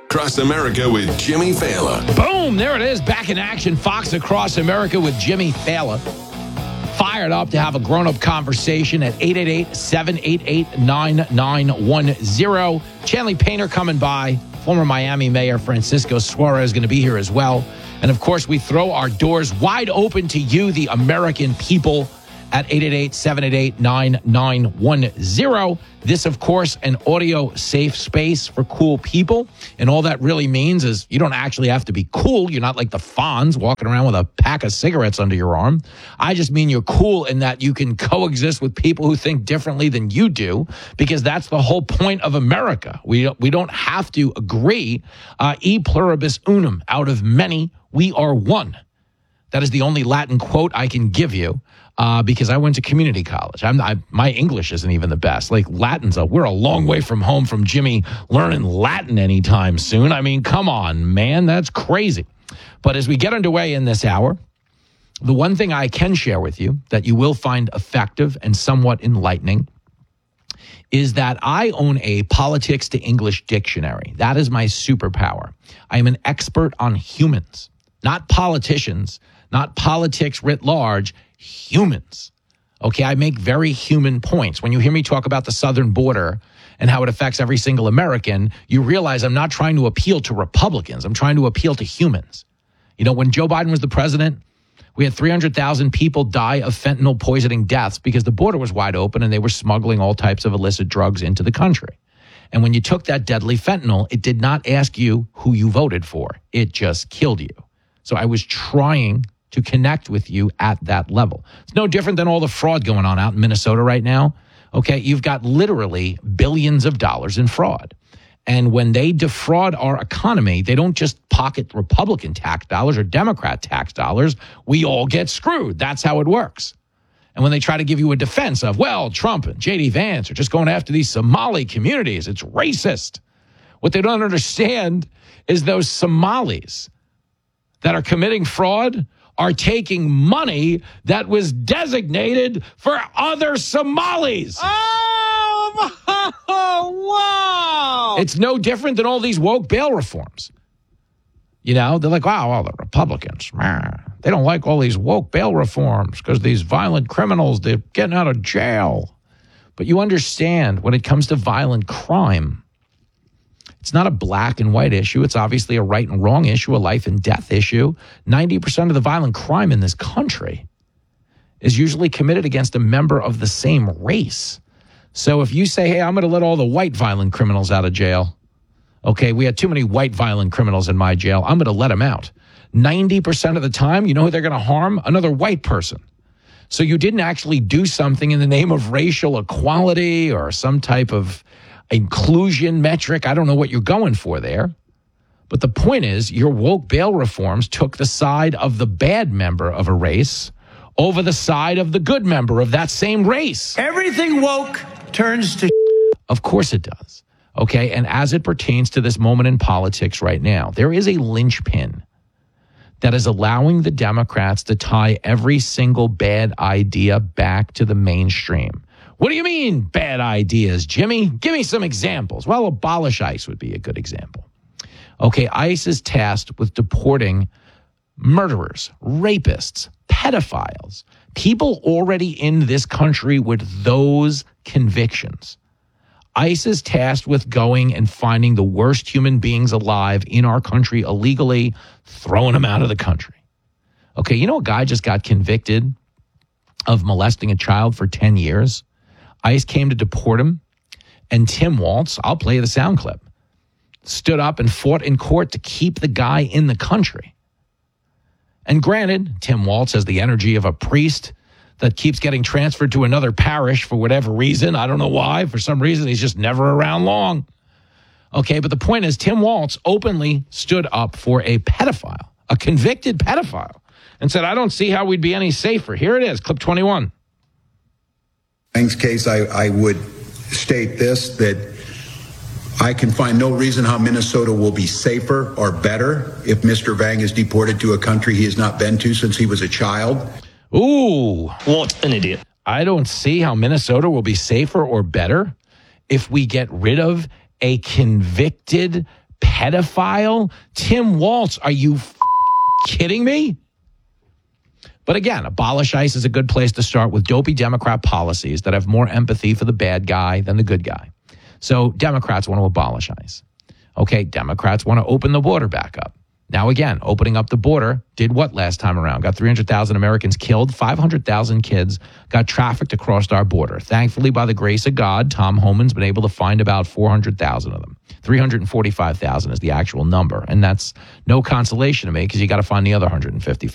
Across America with Jimmy Fallon. Boom, there it is, back in action. Fox Across America with Jimmy Fallon. Fired up to have a grown-up conversation at 888-788-9910. Chanley Painter coming by. Former Miami Mayor Francisco Suarez is going to be here as well. And, of course, we throw our doors wide open to you, the American people, at 888-788-9910. This, of course, an audio-safe space for cool people. And all that really means is you don't actually have to be cool. You're not like the Fonz walking around with a pack of cigarettes under your arm. I just mean you're cool in that you can coexist with people who think differently than you do, because that's the whole point of America. We don't have to agree. E pluribus unum. Out of many, we are one. That is the only Latin quote I can give you. Because I went to community college. My English isn't even the best. Like we're a long way from home from Jimmy learning Latin anytime soon. I mean, come on, man, that's crazy. But as we get underway in this hour, the one thing I can share with you that you will find effective and somewhat enlightening is that I own a politics to English dictionary. That is my superpower. I am an expert on humans, not politicians, not politics writ large, humans. Okay, I make very human points. When you hear me talk about the southern border and how it affects every single American, you realize I'm not trying to appeal to Republicans. I'm trying to appeal to humans. You know, when Joe Biden was the president, we had 300,000 people die of fentanyl poisoning deaths because the border was wide open and they were smuggling all types of illicit drugs into the country. And when you took that deadly fentanyl, it did not ask you who you voted for. It just killed you. So I was trying to connect with you at that level. It's no different than all the fraud going on out in Minnesota right now. Okay, you've got literally billions of dollars in fraud. And when they defraud our economy, they don't just pocket Republican tax dollars or Democrat tax dollars. We all get screwed. That's how it works. And when they try to give you a defense of, well, Trump and J.D. Vance are just going after these Somali communities, it's racist. What they don't understand is those Somalis that are committing fraud are taking money that was designated for other Somalis. Oh, wow. It's no different than all these woke bail reforms. You know, they're like, wow, well, the Republicans, they don't like all these woke bail reforms because these violent criminals, they're getting out of jail. But you understand, when it comes to violent crime, it's not a black and white issue. It's obviously a right and wrong issue, a life and death issue. 90% of the violent crime in this country is usually committed against a member of the same race. So if you say, hey, I'm going to let all the white violent criminals out of jail. Okay, we had too many white violent criminals in my jail. I'm going to let them out. 90% of the time, you know who they're going to harm? Another white person. So you didn't actually do something in the name of racial equality or some type of inclusion metric. I don't know what you're going for there. But the point is, your woke bail reforms took the side of the bad member of a race over the side of the good member of that same race. Everything woke turns to... Of course it does. Okay, and as it pertains to this moment in politics right now, there is a linchpin that is allowing the Democrats to tie every single bad idea back to the mainstream. What do you mean, bad ideas, Jimmy? Give me some examples. Well, abolish ICE would be a good example. Okay, ICE is tasked with deporting murderers, rapists, pedophiles, people already in this country with those convictions. ICE is tasked with going and finding the worst human beings alive in our country illegally, throwing them out of the country. Okay, you know a guy just got convicted of molesting a child for 10 years? ICE came to deport him, and Tim Walz, I'll play the sound clip, stood up and fought in court to keep the guy in the country. And granted, Tim Walz has the energy of a priest that keeps getting transferred to another parish for whatever reason. I don't know why. For some reason, he's just never around long. Okay, but the point is, Tim Walz openly stood up for a pedophile, a convicted pedophile, and said, I don't see how we'd be any safer. Here it is, clip 21. Vang's case, I would state this, that I can find no reason how Minnesota will be safer or better if Mr. Vang is deported to a country he has not been to since he was a child. Ooh. What an idiot. I don't see how Minnesota will be safer or better if we get rid of a convicted pedophile? Tim Walz, are you kidding me? But again, abolish ICE is a good place to start with dopey Democrat policies that have more empathy for the bad guy than the good guy. So Democrats want to abolish ICE. Okay, Democrats want to open the border back up. Now, again, opening up the border did what last time around? Got 300,000 Americans killed, 500,000 kids got trafficked across our border. Thankfully, by the grace of God, Tom Homan's been able to find about 400,000 of them. 345,000 is the actual number. And that's no consolation to me because you got to find the other 155.